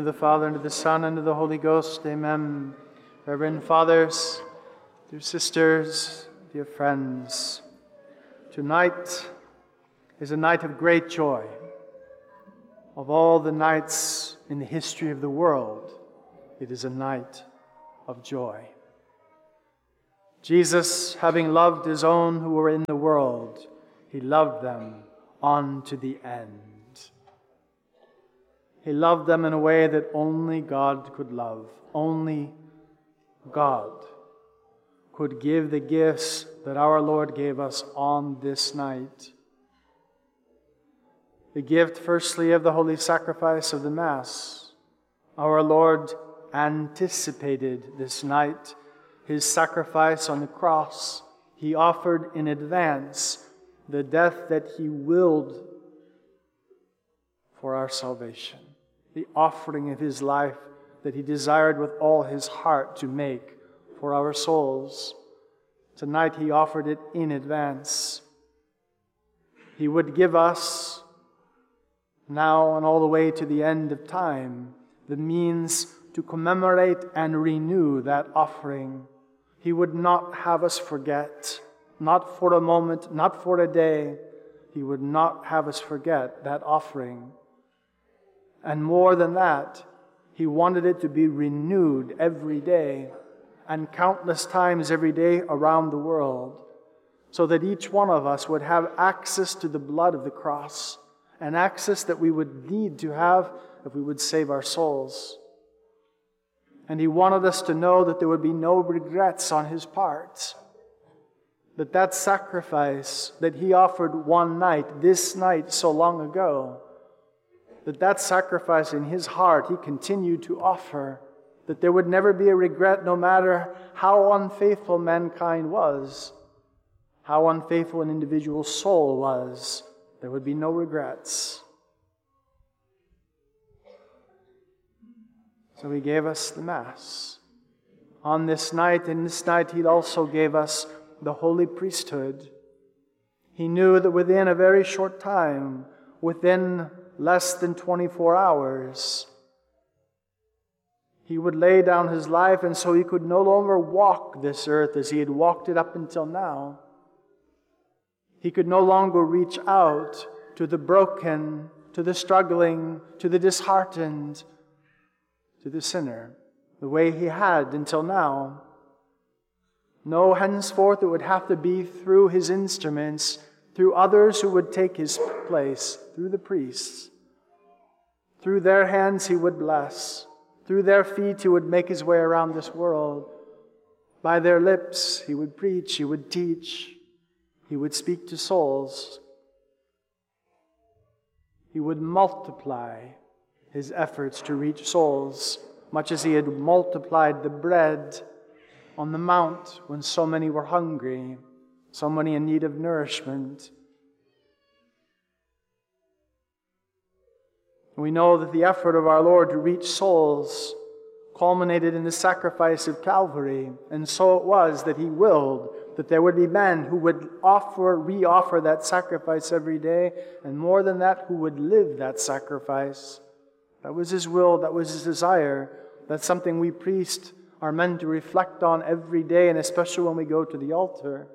the Father, and to the Son, and to the Holy Ghost. Amen. Reverend fathers, dear sisters, dear friends, tonight is a night of great joy. Of all the nights in the history of the world, it is a night of joy. Jesus, having loved his own who were in the world, he loved them unto the end. He loved them in a way that only God could love. Only God could give the gifts that our Lord gave us on this night. The gift, firstly, of the holy sacrifice of the Mass. Our Lord anticipated this night his sacrifice on the cross. He offered in advance the death that he willed for our salvation, the offering of his life that he desired with all his heart to make for our souls. Tonight he offered it in advance. He would give us, now and all the way to the end of time, the means to commemorate and renew that offering. He would not have us forget, not for a moment, not for a day. He would not have us forget that offering. And more than that, he wanted it to be renewed every day and countless times every day around the world, so that each one of us would have access to the blood of the cross, an access that we would need to have if we would save our souls. And he wanted us to know that there would be no regrets on his part, that that sacrifice that he offered one night, this night so long ago, that sacrifice in his heart he continued to offer, that there would never be a regret no matter how unfaithful mankind was, how unfaithful an individual soul was. There would be no regrets. So he gave us the Mass. On this night, and this night he also gave us the holy priesthood. He knew that within a very short time, within less than 24 hours, he would lay down his life, and so he could no longer walk this earth as he had walked it up until now. He could no longer reach out to the broken, to the struggling, to the disheartened, to the sinner, the way he had until now. No, henceforth it would have to be through his instruments, through others who would take his place, through the priests. Through their hands he would bless. Through their feet he would make his way around this world. By their lips he would preach, he would teach, he would speak to souls. He would multiply his efforts to reach souls, much as he had multiplied the bread on the mount when so many were hungry, so many in need of nourishment. We know that the effort of our Lord to reach souls culminated in the sacrifice of Calvary, and so it was that he willed that there would be men who would re-offer that sacrifice every day, and more than that, who would live that sacrifice. That was his will, that was his desire. That's something we priests are meant to reflect on every day, and especially when we go to the altar.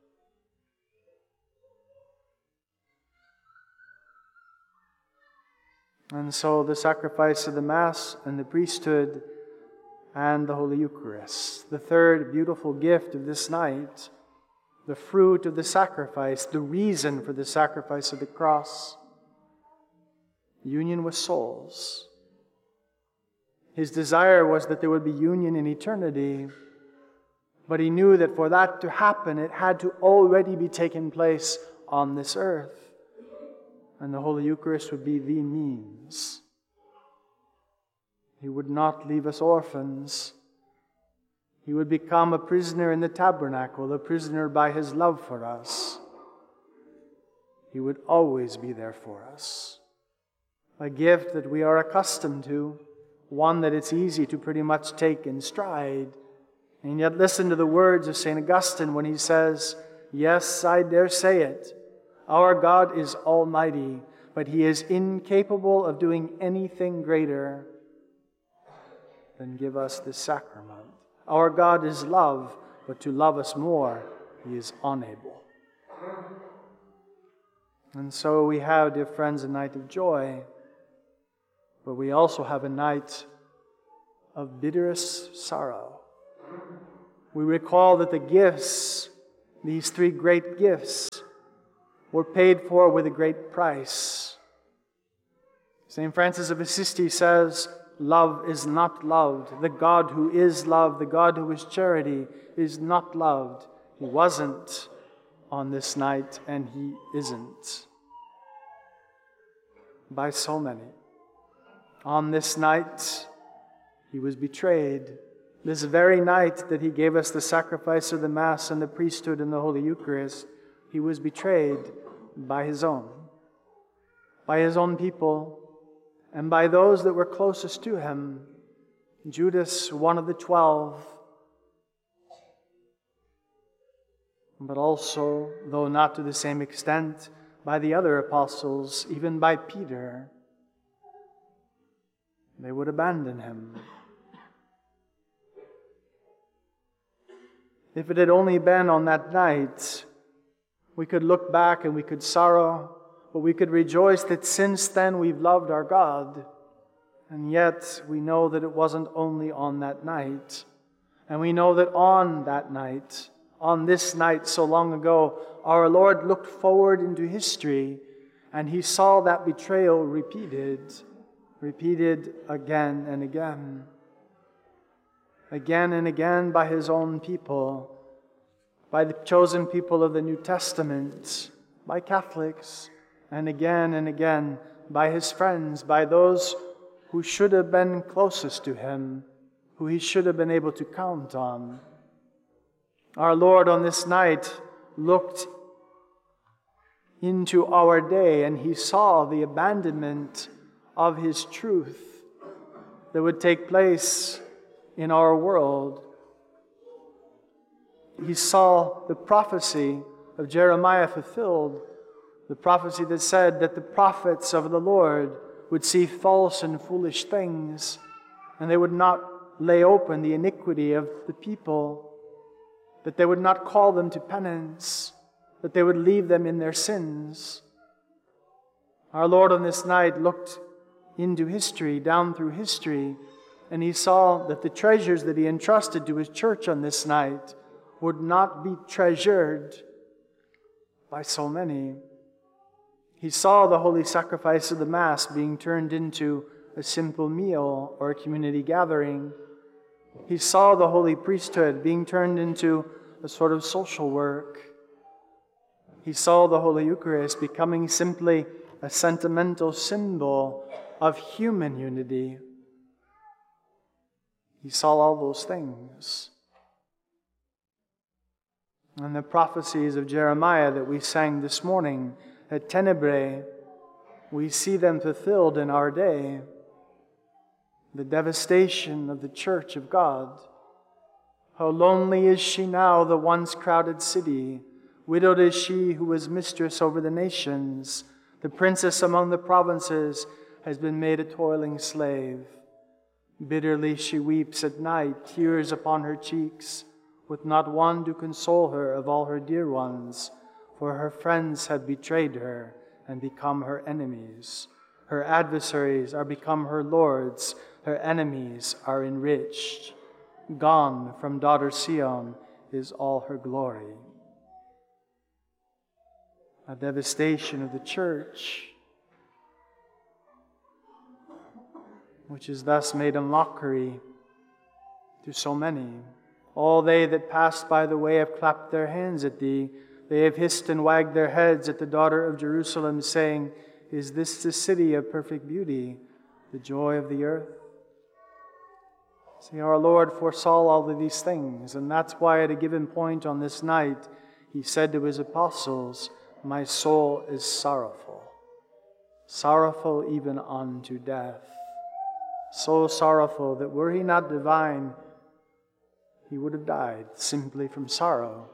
And so the sacrifice of the Mass and the priesthood and the Holy Eucharist, the third beautiful gift of this night, the fruit of the sacrifice, the reason for the sacrifice of the cross, union with souls. His desire was that there would be union in eternity, but he knew that for that to happen, it had to already be taken place on this earth. And the Holy Eucharist would be the means. He would not leave us orphans. He would become a prisoner in the tabernacle, a prisoner by his love for us. He would always be there for us. A gift that we are accustomed to, one that it's easy to pretty much take in stride. And yet listen to the words of St. Augustine when he says, "Yes, I dare say it. Our God is almighty, but he is incapable of doing anything greater. then give us this sacrament. Our God is love, but to love us more, He is unable. And so we have, dear friends, a night of joy, but we also have a night of bitterest sorrow. We recall that the gifts, these three great gifts, were paid for with a great price. St. Francis of Assisi says, love is not loved. The God who is love, the God who is charity, is not loved. He wasn't on this night, and He isn't. By so many. On this night, He was betrayed. This very night that He gave us the sacrifice of the Mass and the priesthood and the Holy Eucharist, He was betrayed by His own people, and by those that were closest to Him. Judas, one of the 12, but also, though not to the same extent, by the other apostles, even by Peter. They would abandon Him. If it had only been on that night, we could look back and we could sorrow, but we could rejoice that since then we've loved our God. And yet we know that it wasn't only on that night. And we know that on that night, on this night so long ago, our Lord looked forward into history and He saw that betrayal repeated again and again. Again and again by His own people, by the chosen people of the New Testament, by Catholics, and again by His friends, by those who should have been closest to Him, who He should have been able to count on. Our Lord on this night looked into our day and He saw the abandonment of His truth that would take place in our world. He saw the prophecy of Jeremiah fulfilled, the prophecy that said that the prophets of the Lord would see false and foolish things, and they would not lay open the iniquity of the people, that they would not call them to penance, that they would leave them in their sins. Our Lord on this night looked into history, down through history, and He saw that the treasures that He entrusted to His church on this night would not be treasured by so many. He saw the holy sacrifice of the Mass being turned into a simple meal or a community gathering. He saw the holy priesthood being turned into a sort of social work. He saw the Holy Eucharist becoming simply a sentimental symbol of human unity. He saw all those things. And the prophecies of Jeremiah that we sang this morning at Tenebrae, we see them fulfilled in our day. The devastation of the Church of God. How lonely is she now, the once crowded city. Widowed is she who was mistress over the nations. The princess among the provinces has been made a toiling slave. Bitterly she weeps at night, tears upon her cheeks, with not one to console her of all her dear ones, for her friends have betrayed her and become her enemies. Her adversaries are become her lords, her enemies are enriched. Gone from daughter Sion is all her glory. A devastation of the church, which is thus made a mockery to so many. All they that passed by the way have clapped their hands at thee. They have hissed and wagged their heads at the daughter of Jerusalem, saying, Is this the city of perfect beauty, the joy of the earth? See, our Lord foresaw all of these things, and that's why at a given point on this night, He said to His apostles, My soul is sorrowful, sorrowful even unto death. So sorrowful that were He not divine, He would have died simply from sorrow.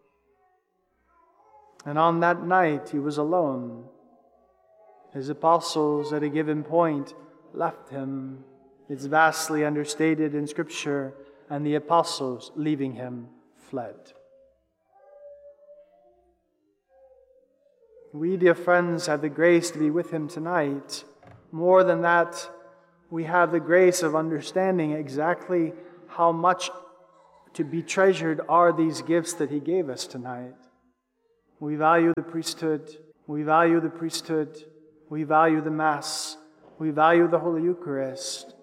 And on that night He was alone. His apostles at a given point left Him. It's vastly understated in Scripture, and the apostles, leaving him, fled. We, dear friends, have the grace to be with him tonight. More than that, we have the grace of understanding exactly how much to be treasured are these gifts that he gave us tonight. We value the priesthood. We value the priesthood. We value the Mass. We value the Holy Eucharist.